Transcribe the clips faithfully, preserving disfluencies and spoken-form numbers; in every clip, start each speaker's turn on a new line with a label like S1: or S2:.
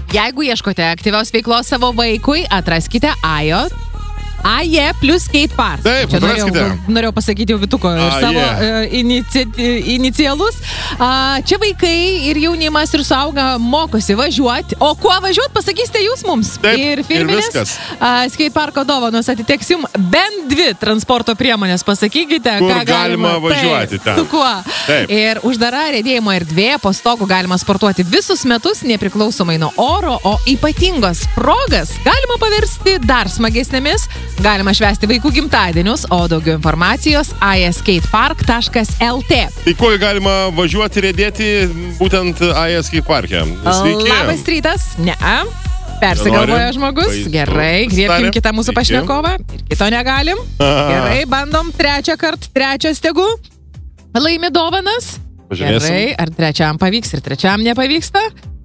S1: Jeigu ieškote aktyvios veiklos savo vaikui, atraskite Ajo. A J plus Skate Park.
S2: Taip,
S1: čia norėjau,
S2: atraskite.
S1: norėjau pasakyti jau Vituko ir
S2: A,
S1: savo
S2: yeah.
S1: uh, inici, inicialus. Uh, čia vaikai ir jaunimas ir suauga mokosi važiuoti. O kuo važiuoti, pasakysite jūs mums.
S2: Taip,
S1: ir
S2: ir
S1: firminės
S2: viskas.
S1: uh, Skate Parko dovanos atiteks jums bent dvi transporto priemonės. Pasakykite,
S2: Kur
S1: ką galima,
S2: galima važiuoti
S1: taip,
S2: ten.
S1: su kuo.
S2: Taip.
S1: Ir uždara riedėjimo erdvė, po stogu galima sportuoti visus metus, nepriklausomai nuo oro, o ypatingos progas galima paversti dar smagesnėmis. Galima švęsti vaikų gimtadienius, o daugiau informacijos a j skatepark taškas l t.
S2: Tai kuo galima važiuoti ir riedėti būtent A J Skate Parke? Sveiki.
S1: Labas rytas. Ne. Persigalvojo
S2: Nenorim.
S1: žmogus.
S2: Baisu.
S1: Gerai, griebkim
S2: Susitarėm.
S1: kitą mūsų
S2: Sveiki.
S1: pašnekovą. Ir kito negalim.
S2: Aha.
S1: Gerai, bandom trečią kartą, trečias tegu. Laimi dovanas.
S2: Pažiūrėsim.
S1: Gerai, ar trečiam pavyks ir trečiam nepavyksta?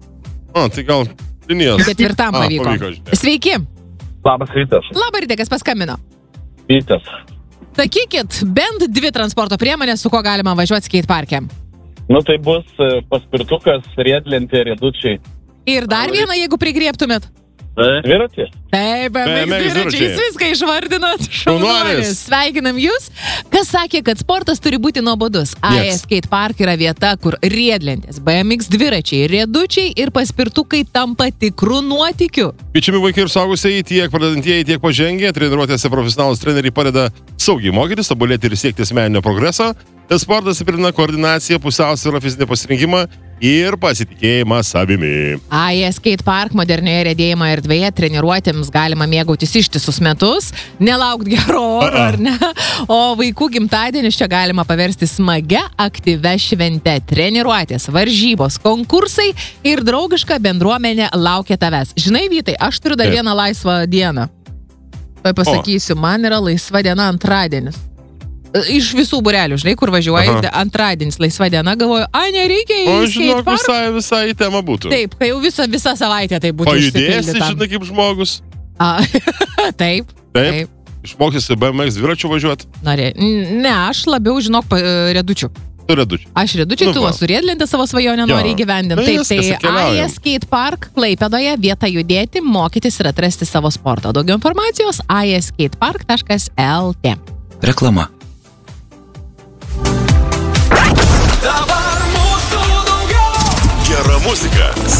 S2: O, tai gal linijos.
S1: Ketvirtam
S2: A,
S1: pavyko.
S2: pavyko, žiūrėk.
S1: Sveiki.
S3: Labas rytas.
S1: Labą rytą, kas paskambino.
S3: Vytas.
S1: Sakykit, bent dvi transporto priemonės, su kuo galima važiuoti skateparke.
S3: Nu tai bus e, paspirtukas, riedlentė, riedučiai.
S1: Ir dar vieną, jeigu prigriebtumėt.
S3: Dviratį?
S1: Taip, B M X
S2: B M X
S1: dviračiais
S2: dviračiai.
S1: viską išvardinat.
S2: Šaunuolis.
S1: Šaunuolis. Sveikinam jūs. Kas sakė, kad sportas turi būti nuobodus? A J
S2: Nieks.
S1: Skate Park yra vieta, kur riedlentės, B M X dviračiai, riedučiai ir paspirtukai tampa tikrų nuotykių.
S2: Kviečiami vaikai ir suaugusieji, tiek pradedantieji, tiek pažengę. Treniruotėse profesionalūs treneriai padeda saugiai mokytis, tobulėti ir siekti asmeninio progreso. Sportas stiprina koordinaciją, pusiausvyrą, fizinį pasirinkimą ir pasitikėjimą savimi.
S1: A J Skate Park modernioje riedėjimo erdvėje treniruotėms galima mėgautis ištisus metus, nelaukti gero oro, ar ne? O vaikų gimtadienius čia galima paversti smagia, aktyvia švente. Treniruotės, varžybos, konkursai ir draugiška bendruomenė laukia tavęs. Žinai, Vytai, aš turiu dar
S2: Taip.
S1: vieną laisvą dieną. Tai pasakysiu, man yra laisva diena antradienis. Iš visų burelių, žinai, kur važiuoji,
S2: Aha.
S1: antradienis, laisva diena, galvoju, a, nereikia į
S2: O
S1: skate
S2: žinok,
S1: park.
S2: visai, visai į temą būtų.
S1: Taip, kai jau visą, visą savaitę tai būtų
S2: Pajudėsi,
S1: užsipildyta.
S2: žinai, kaip žmogus.
S1: A, taip,
S2: Taip.
S1: taip.
S2: Išmokysi B M X dviračių važiuoti.
S1: Norė. Ne, aš labiau žinok pa- redučių.
S2: Tu redučiu.
S1: Aš redučiai,
S2: Nu
S1: tu
S2: va.
S1: su riedlentė savo svajonę
S2: Jo.
S1: nori įgyvendinti.
S2: Tai
S1: Taip,
S2: viskas,
S1: tai A
S2: keliaujam.
S1: J Skate Park Klaipėdoje vieta judėti, mokytis ir atrasti savo sportą. Daugiau informacijos a j skatepark taškas l t.
S4: Reklama.
S5: Dabar mūsų daugiau.
S2: Gera muzika,